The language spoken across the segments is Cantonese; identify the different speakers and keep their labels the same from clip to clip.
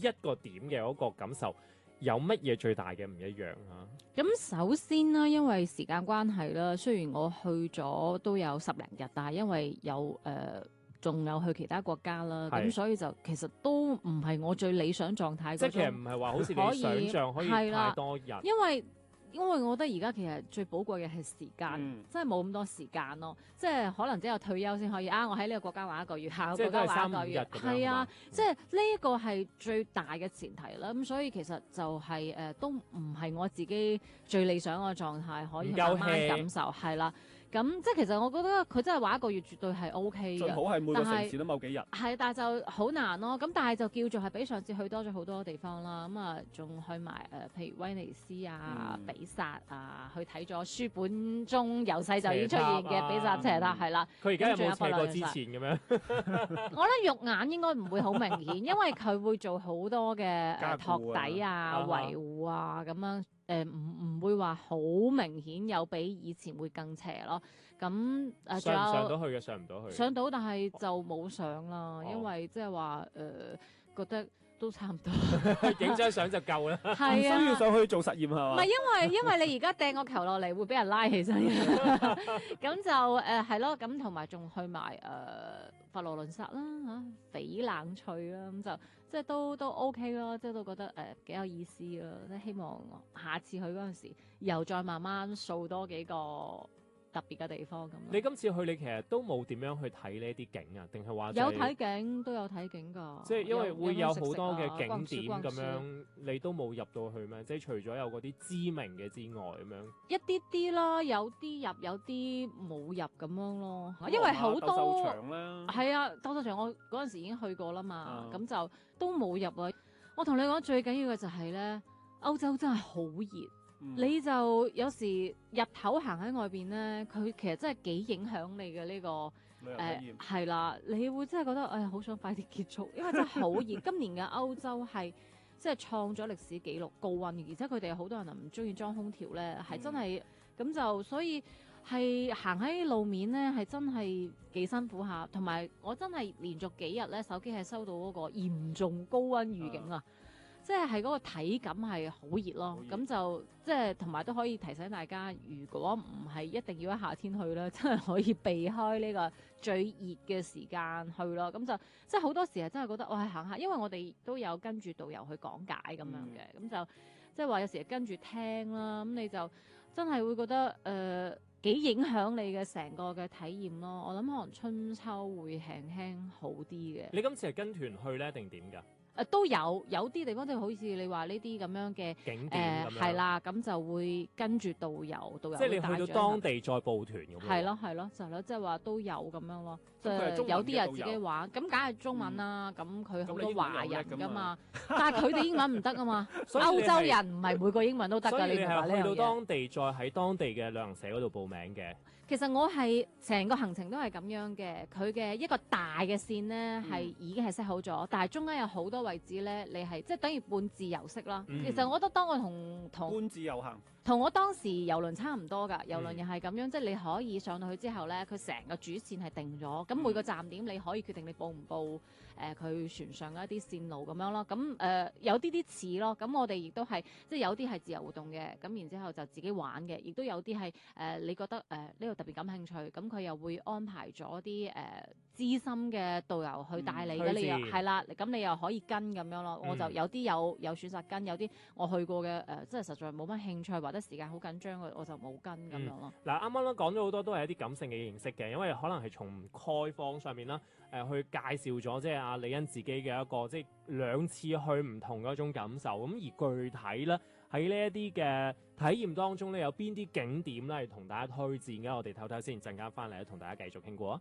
Speaker 1: 一個點嘅嗰個感受有乜嘢最大嘅唔一樣啊？
Speaker 2: 咁首先啦，因為時間關係啦，雖然我去咗都有10零日，但係因為有仲有去其他國家啦，咁所以就其實都唔係我最理想狀態嗰種。
Speaker 1: 即係其實唔係話好似你想象可以太多日，
Speaker 2: 因為我覺得而家其實最寶貴嘅係時間，真係冇咁多時間咯。即係可能只有退休先可以我喺呢個國家玩1個月，下個國家玩1個月，係啊，即係呢一個係最大嘅前提啦。咁所以其實就係都唔係我自己最理想嘅狀態，可以慢慢感受係啦。咁即係其實我覺得佢真係玩1個月絕對係 OK 嘅，
Speaker 3: 最好係每個城市都某幾日。
Speaker 2: 係，但係就好難咯。咁但係就叫做係比上次去多咗好多地方啦。咁啊，仲去埋譬如威尼斯啊、比薩啊，去睇咗書本中由細就已經出現嘅比薩斜塔，係啦。
Speaker 1: 佢而家有冇斜過之前咁樣？
Speaker 2: 我覺得肉眼應該唔會好明顯，因為佢會做好多嘅托底啊、維護啊咁樣。唔會話好明顯有比以前會更邪咯。咁
Speaker 1: 上到去嘅上唔到去，
Speaker 2: 上到但係就冇上啦，因為即係話覺得都差唔多，
Speaker 1: 影張相就夠啦。
Speaker 2: 係啊，
Speaker 3: 需要上去做實驗係嘛？
Speaker 2: 唔係因為你而家掟個球落嚟會俾人拉起身嘅，咁就係咯，咁同埋仲去埋佛羅倫薩啦嚇，翡冷翠啦，咁就即係都 OK 咯，即係都覺得幾有意思咯，即係希望下次去嗰陣時又再慢慢掃多幾個特別嘅地方咁。
Speaker 1: 你今次去你其實都冇點樣去睇呢啲景啊？定係話
Speaker 2: 有睇景都有睇景㗎，
Speaker 1: 即係因為會有好多嘅景點咁
Speaker 2: 樣，
Speaker 1: 你都冇入到去咩？即係除咗有嗰啲知名嘅之外，咁樣
Speaker 2: 一啲啲啦，有啲入，有啲冇入咁樣咯。因為好多鬥獸場啦，係啊，鬥獸場我嗰陣時已經去過啦嘛，咁就都冇入啊。我同你講最緊要嘅就係咧，歐洲真係好熱。你就有時日頭行喺外邊咧，佢其實真係幾影響你嘅呢個係啦，你會真係覺得好想快啲結束，因為真係好熱。今年嘅歐洲係即係創咗歷史紀錄高溫嘅，而且佢哋有好多人唔中意裝空調咧，係真係咁就所以係行喺路面咧係真係幾辛苦下，同埋我真係連續幾日咧手機係收到嗰個嚴重高溫預警啊！即係嗰個體感係好熱咯，咁就即係同埋都可以提醒大家，如果唔係一定要喺夏天去咧，真係可以避開呢個最熱嘅時間去咯。咁就即係好多時係真係覺得我係行下，因為我哋都有跟住導遊去講解咁樣嘅，咁就即係話有時跟住聽啦，咁你就真係會覺得幾影響你嘅成個嘅體驗咯。我諗可能春秋會輕輕好啲嘅。
Speaker 1: 你今次係跟團去咧定點㗎？
Speaker 2: 都有啲地方即係好似你話呢啲咁樣嘅
Speaker 1: 景點
Speaker 2: 係啦，咁就會跟住導遊
Speaker 1: 即係你去到當地再報團咁樣。
Speaker 2: 係咯，就係咯，即係話都有咁樣咯。有啲人自己玩，咁梗係中文啦。咁佢好多華人㗎嘛，但係佢哋英文唔得啊嘛。歐洲人唔係每個英文都得㗎，你明白呢樣嘢？
Speaker 1: 去到當地再喺當地嘅旅行社嗰度報名嘅。
Speaker 2: 其實我係成個行程都係咁樣嘅，佢嘅一個大嘅線呢係已經係 set 好咗，但係中間有好多位置呢，你係即係等於半自由式啦。其實我覺得當我同
Speaker 3: 半自由行，
Speaker 2: 同我當時郵輪差唔多㗎，郵輪又係咁樣，即係你可以上到去之後呢，佢成個主線係定咗，咁每個站點你可以決定你報唔報佢船上嘅一啲線路咁樣咯。咁有啲似咯，咁我哋亦都係即係有啲係自由活動嘅，咁然之後就自己玩嘅，亦都有啲係你覺得呢度特別感興趣，咁佢又會安排咗啲資深嘅導遊去帶你嘅，你又係啦，咁你又可以跟咁樣咯。我就有啲有選擇跟，有啲我去過嘅即係實在冇乜興趣或者時間好緊張嘅，我就冇跟咁樣咯。
Speaker 1: 嗱，啱啱都講咗好多都係一啲感性嘅認識嘅，因為可能係從開放上面啦，去介紹咗即係阿李欣自己嘅一個即係2次去唔同嘅一種感受。咁而具體咧喺呢一啲嘅體驗當中咧，有邊啲景點咧係同大家推薦嘅？我哋唞唞先，陣間翻嚟同大家繼續傾過啊！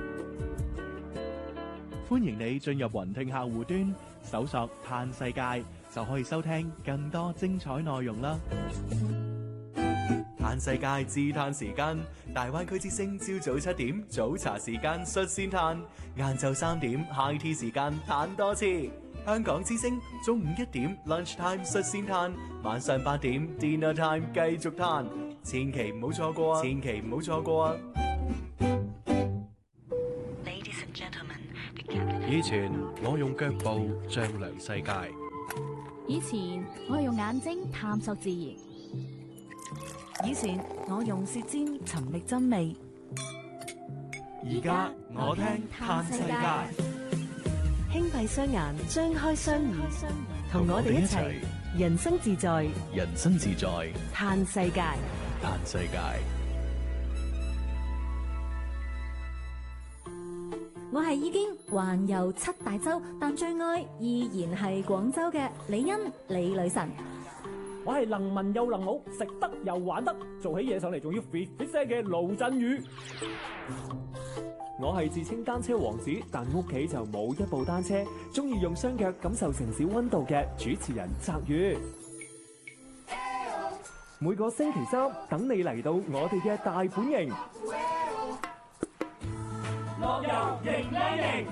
Speaker 4: 歡迎你進入雲聽客戶端，搜索嘆世界，就可以收聽更多精彩內容啦！嘆世界自嘆時間，大灣區之聲朝早7點早茶時間率先嘆，晏晝3點 high tea 時間嘆多次。香港之聲中午1點 lunch time 率先嘆，晚上8點 dinner time 繼續嘆，千祈唔好錯過啊！千祈唔好錯過啊！
Speaker 5: 以前我用腳步丈量世界， 以前我係用眼睛探索自然，
Speaker 6: 以前我用舌尖尋覓真味，
Speaker 4: 而家我聽嘆世界，
Speaker 6: 輕閉雙眼，張開雙耳，同我哋一齊人生自在，
Speaker 4: 人生自在，
Speaker 6: 嘆世界。
Speaker 4: 嘆世界。
Speaker 5: 我係已經環遊7大洲，但最愛依然係廣州嘅李欣李女神。
Speaker 3: 我係能文又能武，食得又玩得，做起嘢上嚟仲要 fit 聲嘅盧振宇。
Speaker 7: 我係自稱單車王子，但屋企就冇一部單車，中意用雙腳感受城市溫度嘅主持人澤宇。每個星期三等你嚟到我哋嘅大本營，樂遊迎靚營。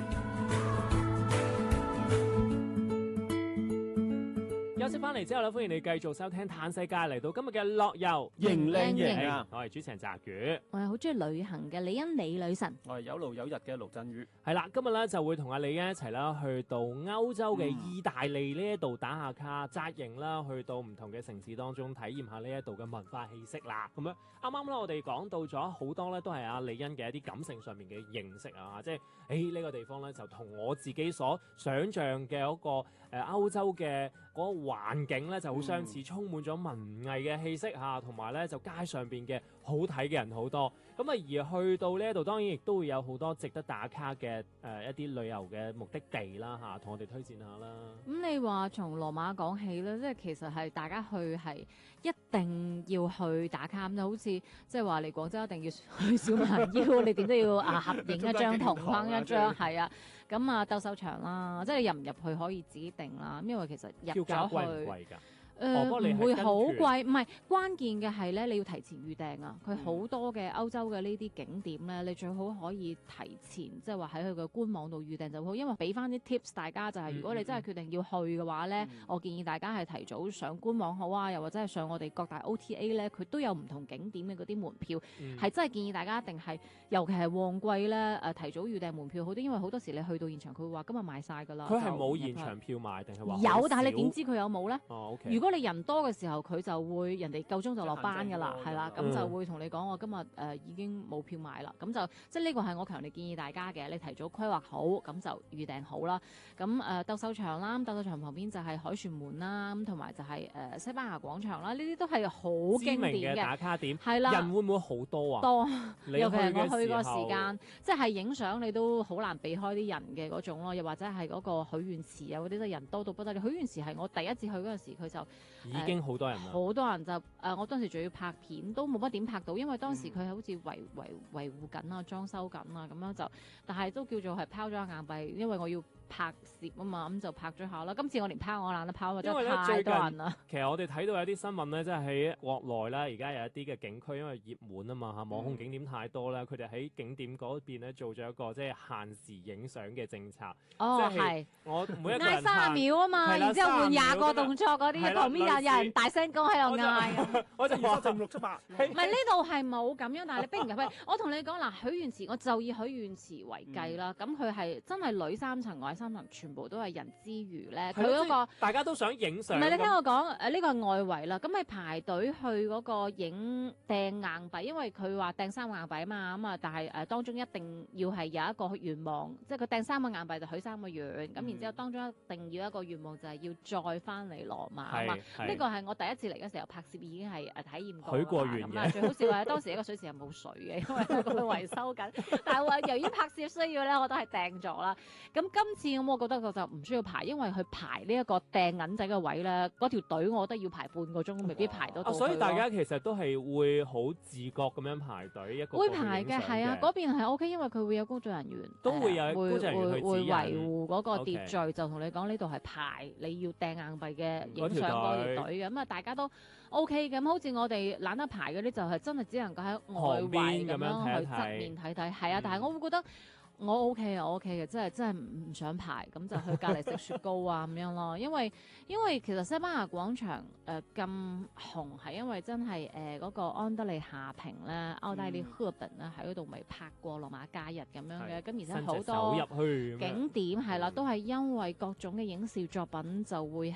Speaker 1: 休息翻嚟之後咧，歡迎你繼續收聽《嘆世界》，嚟到今日嘅樂遊
Speaker 3: 迎靚營啊！
Speaker 1: 我係主持人澤宇，
Speaker 2: 我係好中意旅行嘅李欣李女神。
Speaker 3: 我係有勞有日嘅盧振宇。
Speaker 1: 係啦，今日咧就會同阿李欣一齊啦，去到歐洲嘅意大利呢一度打下卡、紮營啦，去到唔同嘅城市當中體驗下呢一度嘅文化氣息啦。咁樣啱啱咧，我哋講到咗好多咧，都係阿李欣嘅一啲感性上面嘅認識啊，即係呢個地方咧就同我自己所想像嘅嗰個歐洲嘅嗰個環境咧就好相似，充滿咗文藝嘅氣息嚇，同埋咧就街上邊嘅好睇嘅人好多。咁啊，而去到呢一度，當然亦都會有好多值得打卡嘅一啲旅遊嘅目的地啦嚇，同我哋推薦下啦。
Speaker 2: 咁你話從羅馬講起咧，即係其實係大家去係一定要去打卡，就好似即係話嚟廣州一定要去小蠻腰，你點都要合影一張同框一張，係啊。咁啊，鬥獸場啦，即係你入唔入去可以自己定啦。因為其實入咗去，
Speaker 1: 貴唔貴㗎？
Speaker 2: 唔會好貴，唔係關鍵嘅係咧，你要提前預訂啊！佢好多嘅歐洲嘅呢啲景點咧，你最好可以提前，即係話喺佢嘅官網度預訂就好。因為俾翻啲 tips 大家就係，如果你真係決定要去嘅話咧，我建議大家係提早上官網好啊，又或者係上我哋各大 OTA 咧，佢都有唔同景點嘅嗰啲門票，係真係建議大家一定係，尤其係旺季咧，提早預訂門票好啲，因為好多時你去到現場，佢會話今日賣晒㗎啦。
Speaker 1: 佢係冇現場票賣定係話
Speaker 2: 有，但係你點知佢有冇咧？
Speaker 1: 哦，OK。
Speaker 2: 如果你人多嘅時候，佢就會人哋夠鐘就落班㗎啦，係啦，咁就會同你講我今日已經冇票買啦，咁就即係呢個係我強烈建議大家嘅，你提早規劃好，咁就預訂好啦。咁鬥獸場啦，鬥獸場旁邊就係凱旋門啦，咁同埋就係西班牙廣場啦，呢啲都係好經典嘅
Speaker 1: 打卡點，
Speaker 2: 係啦。
Speaker 1: 人會唔會好多啊？
Speaker 2: 多，尤其係我去個時間，即係影相你都好難避開啲人嘅嗰種咯，又或者係嗰個許願池啊嗰啲，都人多到不得了。許願池係我第一次去嗰陣時，佢就
Speaker 1: 已經好多人啦，
Speaker 2: 好多人就我當時仲要拍片，都冇乜點拍到，因為當時佢好似維護緊啊、裝修緊啊咁樣就，但係都叫做係拋咗硬幣，因為我要拍攝啊嘛，咁就拍咗下啦。今次我連拋我懶得拋，因為真係太多人啦。
Speaker 1: 其實我哋睇到有啲新聞咧，即係喺國內啦，而家有一啲嘅景區，因為熱門啊嘛嚇，網紅景點太多啦，佢哋喺景點嗰邊咧做咗一個即係限時影相嘅政策。
Speaker 2: 哦，係。
Speaker 1: 我每一個人
Speaker 2: 嗌30秒啊嘛，然之後換20個動作嗰啲，旁邊有人大聲講喺度嗌。
Speaker 3: 我就話就6、7、8。
Speaker 2: 唔係呢度係冇咁樣，但係你逼唔入去。我同你講嗱，許願池我就以許願池為計啦。咁佢係真係裏3層外3層，全部都係人之餘咧，佢嗰個
Speaker 1: 大家都想影相。
Speaker 2: 唔係你聽我講，呢個係外圍啦。咁你排隊去嗰個影掟硬幣，因為佢話掟3個硬幣啊嘛，咁啊，但係當中一定要係有一個願望，即係佢掟3個硬幣就許3個願。咁然之後當中一定要一個願望就係要再翻嚟羅馬啊嘛。呢個係我第一次嚟嘅時候拍攝已經係體驗過。
Speaker 1: 許過願嘅。
Speaker 2: 最好笑係當時一個水池係冇水嘅，因為佢維修緊。但係話由於拍攝需要咧，我都係掟咗啦。咁今次咁我覺得就唔需要排，因為佢排呢一個掟銀仔嘅位咧，嗰條隊我覺得要排半個鐘，未必排到。
Speaker 1: 所以大家其實都係會好自覺咁樣排隊一個。
Speaker 2: 會排嘅係啊，嗰邊係 OK，因為佢會有工作人員，
Speaker 1: 都會有工作人員去
Speaker 2: 會維護嗰個秩序，就同你講呢度係排你要掟硬幣嘅影相嗰條隊嘅，咁啊大家都 OK 嘅。咁好似我哋懶得排嗰啲，就係真係只能夠喺外圍咁樣去側面睇睇，係啊，但係我會覺得。我 OK 啊，我 OK 嘅，真係唔想排，咁就去隔離食雪糕啊咁樣咯。因為其實西班牙廣場咁紅係因為真係嗰個安德利夏平咧、奧黛麗赫本咧喺嗰度咪拍過羅馬假日咁樣嘅，咁而且好多景點係啦，都係因為各種嘅影視作品就會